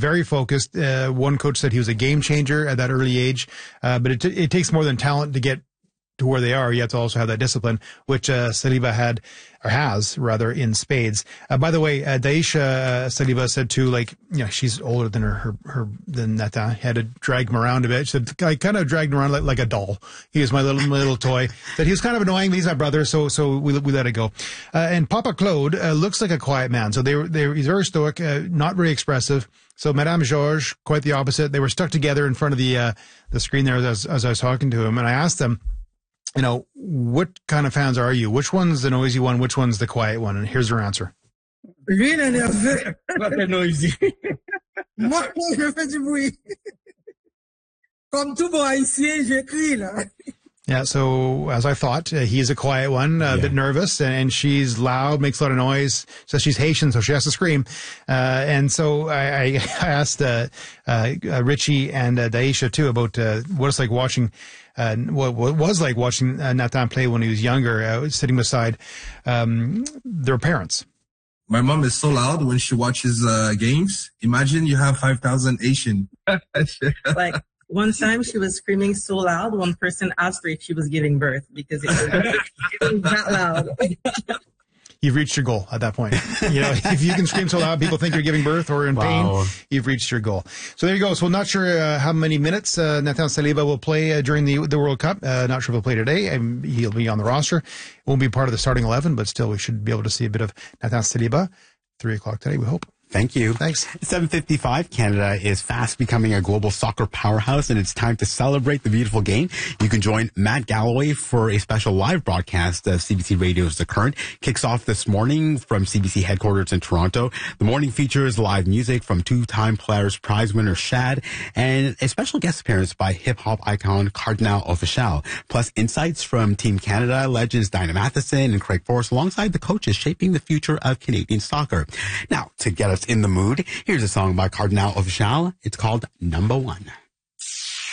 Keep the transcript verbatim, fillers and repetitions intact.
very focused. Uh, one coach said he was a game changer at that early age, uh, but it, t- it takes more than talent to get to where they are. You have to also have that discipline, which uh, Saliba had, or has, rather, in spades. Uh, by the way, uh, Daisha uh, Saliba said too, like, you know, she's older than her, her, her than Nathan. Had to drag him around a bit. She said, I kind of dragged him around like, like a doll. He was my little, my little toy. That he was kind of annoying, but he's my brother, so, so we, we let it go. Uh, and Papa Claude uh, looks like a quiet man. So they were, they were, he's very stoic, uh, not very expressive. So Madame Georges, quite the opposite. They were stuck together in front of the, uh, the screen there as, as I was talking to him. And I asked them, you know, what kind of fans are you? Which one's the noisy one? Which one's the quiet one? And here's her answer. Lui, il est nerveux. Pas très noisy. Moi, je fais du bruit. Comme tout bon haïtien, je crie, là. Yeah, so as I thought, uh, he's a quiet one, uh, a yeah. bit nervous, and she's loud, makes a lot of noise. So she's Haitian, so she has to scream. Uh, and so I, I asked uh, uh, Richie and uh, Daisha too about uh, what it's like watching, uh, what, what it was like watching uh, Nathan play when he was younger, uh, sitting beside um, their parents. My mom is so loud when she watches uh, games. Imagine you have five thousand Asian. Like. One time she was screaming so loud, one person asked her if she was giving birth because it was, it was that loud. You've reached your goal at that point. You know, if you can scream so loud, people think you're giving birth or in wow. pain, you've reached your goal. So there you go. So not sure uh, how many minutes uh, Nathan Saliba will play uh, during the the World Cup. Uh, not sure if he'll play today. And he'll be on the roster. Won't be part of the starting eleven, but still we should be able to see a bit of Nathan Saliba. Three o'clock today, we hope. Thank you. Thanks. seven fifty-five, Canada is fast becoming a global soccer powerhouse, and it's time to celebrate the beautiful game. You can join Matt Galloway for a special live broadcast of C B C Radio's The Current. Kicks off this morning from C B C headquarters in Toronto. The morning features live music from two-time Polaris Prize winner Shad, and a special guest appearance by hip-hop icon Cardinal Offishall, plus insights from Team Canada legends Dinah Matheson and Craig Forrest, alongside the coaches shaping the future of Canadian soccer. Now, to get us in the mood, here's a song by Cardinal Offishall. It's called Number One.